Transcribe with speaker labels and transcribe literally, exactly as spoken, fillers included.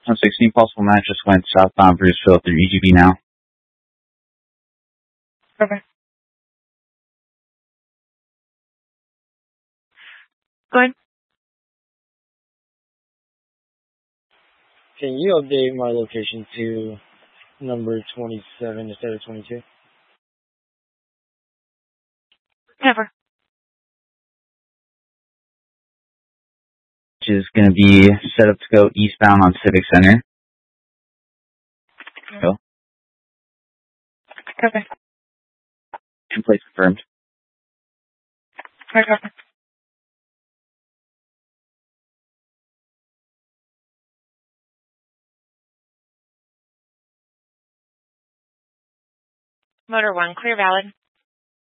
Speaker 1: one sixteen, possible match just went southbound Bruceville through E G B now.
Speaker 2: Okay. Go ahead.
Speaker 3: Can you update my location to number twenty-seven instead of twenty-two?
Speaker 2: Never.
Speaker 1: Which is going to be set up to go eastbound on Civic Center. Go.
Speaker 2: Okay.
Speaker 1: Two plates confirmed.
Speaker 2: Okay. Motor one, clear valid.